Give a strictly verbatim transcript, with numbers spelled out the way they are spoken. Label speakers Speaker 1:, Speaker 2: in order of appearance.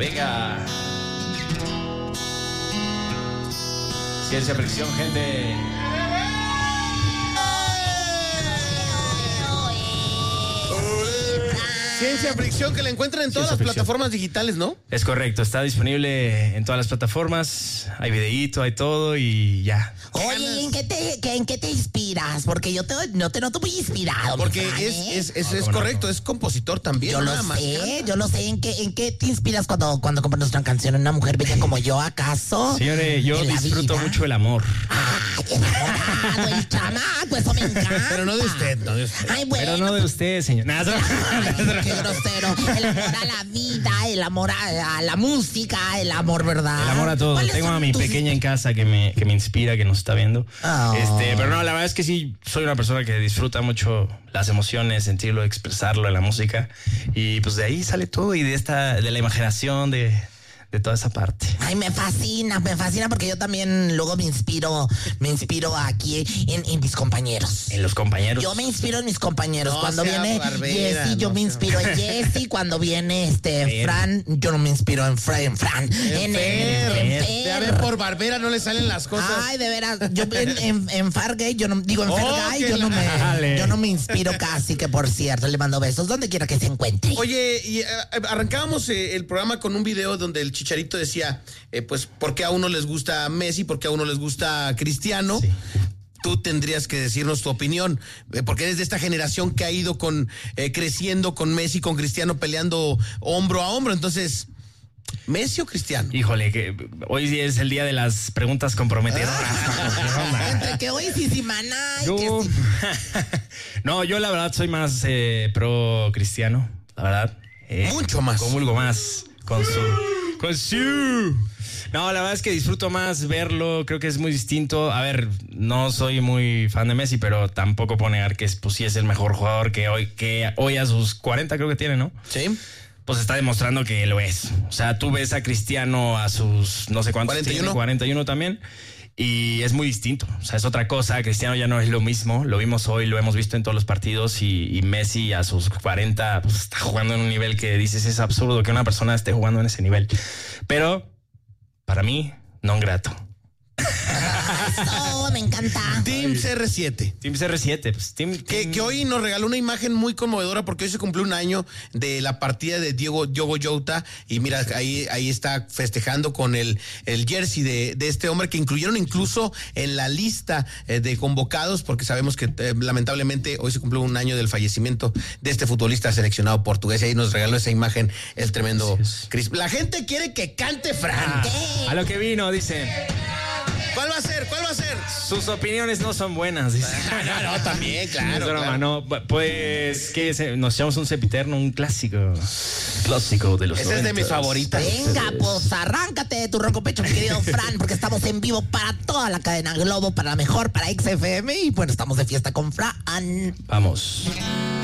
Speaker 1: Venga. Ciencia fricción, gente.
Speaker 2: Ciencia fricción que la encuentran en todas
Speaker 1: Ciencia
Speaker 2: las
Speaker 1: fricción.
Speaker 2: plataformas digitales, ¿no?
Speaker 1: Es correcto, está disponible en todas las plataformas. Hay videíto, hay todo y ya.
Speaker 3: Oye, ¿en qué te, que- en qué te inspiras? Porque yo te, no te noto muy inspirado. mi
Speaker 2: Porque
Speaker 3: Fran,
Speaker 2: es,
Speaker 3: ¿eh?
Speaker 2: es, es,
Speaker 1: No,
Speaker 2: es
Speaker 1: cómo no,
Speaker 2: correcto,
Speaker 1: no.
Speaker 2: es compositor también.
Speaker 3: Yo
Speaker 2: no
Speaker 3: lo
Speaker 2: nada más
Speaker 3: sé,
Speaker 2: canta.
Speaker 3: yo lo sé. ¿En qué, en qué te inspiras cuando, cuando compones una canción? ¿Una mujer bella como yo, acaso?
Speaker 1: Señores, yo
Speaker 3: ¿En la
Speaker 1: disfruto
Speaker 3: vida?
Speaker 1: mucho el amor.
Speaker 3: Ay, enamorado, el chamaco, eso me encanta.
Speaker 2: Pero no de usted, no de usted.
Speaker 3: Ay, bueno.
Speaker 1: Pero no de usted, señor. Nada,
Speaker 3: Ay, qué grosero. El amor a la vida, el amor a, a la música, el amor, ¿verdad?
Speaker 1: el amor a todo.
Speaker 3: ¿Cuáles
Speaker 1: Tengo
Speaker 3: son
Speaker 1: a mi
Speaker 3: tus-
Speaker 1: pequeña en casa que me, que me inspira, que nos está viendo.
Speaker 3: Oh.
Speaker 1: Este, pero no, la verdad es que sí, soy una persona que disfruta mucho las emociones, sentirlo, expresarlo en la música. Y pues de ahí sale todo y de esta, de la imaginación, de, de toda esa parte.
Speaker 3: Ay, me fascina, me fascina porque yo también luego me inspiro, me inspiro aquí en, en mis compañeros.
Speaker 1: En los compañeros.
Speaker 3: Yo me inspiro en mis compañeros.
Speaker 2: No
Speaker 3: cuando
Speaker 2: sea
Speaker 3: viene
Speaker 2: barbera,
Speaker 3: Jessy, yo
Speaker 2: no
Speaker 3: me
Speaker 2: sea-
Speaker 3: inspiro en Jessy. Cuando viene este
Speaker 1: Fer.
Speaker 3: Fran, yo no me inspiro en Fran. En, Fran, en,
Speaker 2: Fer,
Speaker 3: en
Speaker 1: Fer.
Speaker 2: Ya
Speaker 3: Fer.
Speaker 2: ve, por barbera no le salen las cosas.
Speaker 3: Ay, de veras, yo en, en, en Fargate, yo no digo en
Speaker 2: Oh,
Speaker 3: Fergay,
Speaker 2: que
Speaker 3: yo no me
Speaker 1: dale.
Speaker 3: yo no me inspiro casi, que por cierto, le mando besos donde quiera que se encuentre.
Speaker 2: Oye, y eh, arrancábamos eh, el programa con un video donde el Chicharito decía, eh, pues, ¿por qué a uno les gusta Messi? ¿Por qué a uno les gusta Cristiano?
Speaker 1: Sí.
Speaker 2: Tú tendrías que decirnos tu opinión, eh, porque eres de esta generación que ha ido con eh, creciendo con Messi, con Cristiano peleando hombro a hombro. Entonces, ¿Messi o Cristiano?
Speaker 1: Híjole, que hoy sí es el día de las preguntas comprometedoras.
Speaker 3: Entre que hoy sí, sí, maná, y
Speaker 1: Yo,
Speaker 3: que sí.
Speaker 1: no, yo la verdad soy más eh, pro cristiano, la verdad. Eh,
Speaker 2: Mucho más.
Speaker 1: Comulgo más con su, con su. No, la verdad es que disfruto más verlo, creo que es muy distinto. A ver, no soy muy fan de Messi, pero tampoco puedo negar que es, pues, sí es el mejor jugador que hoy, que hoy a sus cuarenta creo que tiene, ¿no?
Speaker 2: Sí.
Speaker 1: Pues está demostrando que lo es. O sea, tú ves a Cristiano a sus no sé cuántos
Speaker 2: cuarenta y uno.
Speaker 1: tiene, cuarenta y uno también. Y es muy distinto. O sea, es otra cosa. Cristiano ya no es lo mismo. Lo vimos hoy, lo hemos visto en todos los partidos. Y, y Messi a sus cuarenta pues, está jugando en un nivel que dices es absurdo que una persona esté jugando en ese nivel. Pero para mí, non grato.
Speaker 3: Eso, me encanta.
Speaker 2: Team C R siete.
Speaker 1: Team C R siete. Pues, team,
Speaker 2: Que,
Speaker 1: team-
Speaker 2: que hoy nos regaló una imagen muy conmovedora porque hoy se cumplió un año de la partida de Diego Diogo Jota y mira, ahí, ahí está festejando con el, el jersey de, de este hombre que incluyeron incluso en la lista eh, de convocados porque sabemos que eh, lamentablemente hoy se cumplió un año del fallecimiento de este futbolista seleccionado portugués y ahí nos regaló esa imagen el tremendo
Speaker 1: Así es.
Speaker 2: Cris. La gente quiere que cante Fran.
Speaker 1: Ah, a lo que vino, dicen.
Speaker 2: ¿Cuál va a ser? ¿Cuál va a ser?
Speaker 1: Sus opiniones no son buenas, dice.
Speaker 2: No, no, también, claro.
Speaker 1: Es broma,
Speaker 2: claro.
Speaker 1: no. Pues, ¿qué es? Nos echamos un sempiterno, un clásico. Clásico de los
Speaker 2: Ese es de mis
Speaker 1: noventas.
Speaker 2: favoritas.
Speaker 3: Venga, pues arráncate de tu ronco pecho, mi querido Fran, porque estamos en vivo para toda la cadena Globo, para la mejor, para X F M, y bueno, estamos de fiesta con Fran.
Speaker 1: Vamos.